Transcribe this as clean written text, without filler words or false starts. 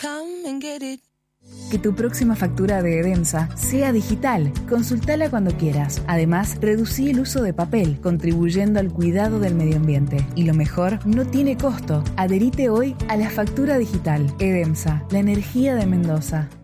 Come and get it. Que tu próxima factura de Edemsa sea digital. Consultala cuando quieras. Además, reducí el uso de papel, contribuyendo al cuidado del medio ambiente. Y lo mejor, no tiene costo. Adherite hoy a la factura digital. Edemsa, la energía de Mendoza.